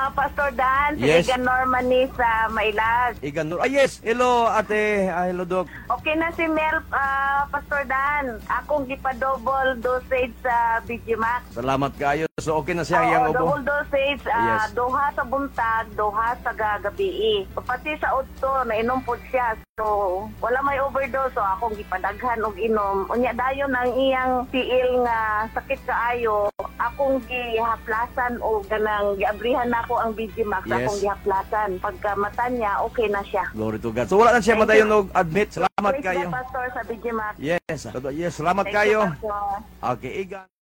Pastor Dan, si Yes. Igan Norman ni sa Mailag. Igan Nur. Ah, yes. Hello, ate. Hello, Doc. Okay na si Mel, Pastor Dan. Akong gipa-double dosage sa BGMax. Salamat kayo. So, okay na siya Oo, iyang ubo. double dosage, Yes. duha sa buntag, duha sa gagabi. Pati sa utto, nainom po siya. So, wala may overdose. So, akong gipadaghan og inom. Unya dayon ang iyang tiil nga sakit kaayo. Akong gihaplasan o ganang giabrihan nako ang BGMax. Yes. Akong gihaplasan. Pagka mata niya, okay na siya. Glory to God. So, wala na siya Thank madayon you. og admit. Salamat Praise kayo. the Pastor sa BGMax. Yes. Yes, salamat Thank you, kayo. Pastor. Okay, Igan.